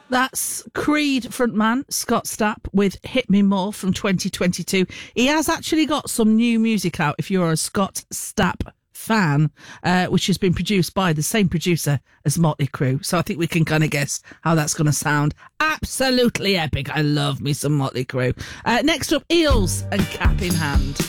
That's Creed frontman Scott Stapp with Hit Me More from 2022. He has actually got some new music out, if you're a Scott Stapp fan, which has been produced by the same producer as Motley Crue. So I think we can kind of guess how that's going to sound. Absolutely epic. I love me some Motley Crue. Next up, Eels and Cap in Hand.